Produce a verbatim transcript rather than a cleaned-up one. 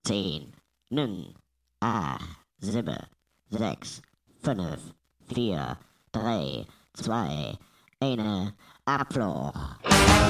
zehn, neun, acht, sieben, sechs, fünf, vier, drei, zwei, eins, Abflug.